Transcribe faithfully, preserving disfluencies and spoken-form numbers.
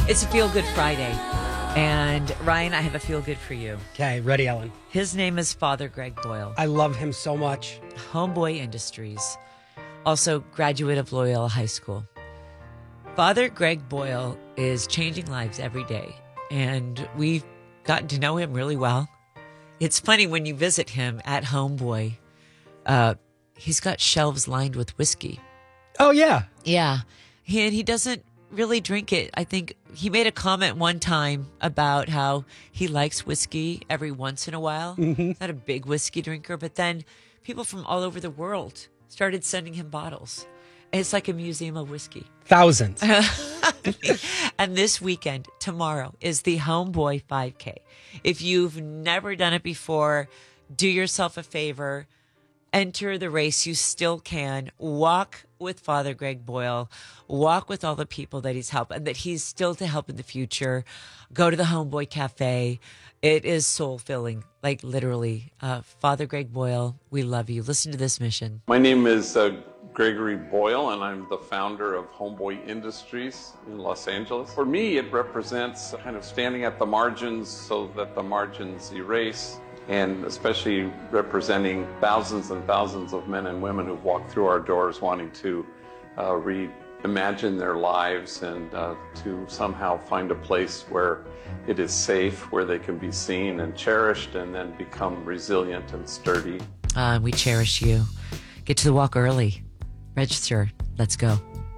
It's a Feel Good Friday. And Ryan, I have a feel good for you. Okay, ready, Ellen. His name is Father Greg Boyle. I love him so much. Homeboy Industries. Also graduate of Loyola High School. Father Greg Boyle is changing lives every day. And we've gotten to know him really well. It's funny when you visit him at Homeboy, uh, he's got shelves lined with whiskey. Oh, yeah. Yeah. He, and he doesn't really drink it. I think he made a comment one time about how he likes whiskey every once in a while. Mm-hmm. He's not a big whiskey drinker, but then people from all over the world started sending him bottles. And it's like a museum of whiskey. Thousands. And this weekend, tomorrow, is the Homeboy five K. If you've never done it before, do yourself a favor. Enter the race. You still can. Walk with Father Greg Boyle. Walk with all the people that he's helped and that he's still to help in the future. Go to the Homeboy Cafe. It is soul-filling, like literally. Uh, Father Greg Boyle, we love you. Listen to this mission. My name is uh, Gregory Boyle, and I'm the founder of Homeboy Industries in Los Angeles. For me, it represents kind of standing at the margins so that the margins erase, and especially representing thousands and thousands of men and women who've walked through our doors wanting to uh, reimagine their lives and uh, to somehow find a place where it is safe, where they can be seen and cherished, and then become resilient and sturdy. Uh, we cherish you. Get to the walk early. Register. Let's go.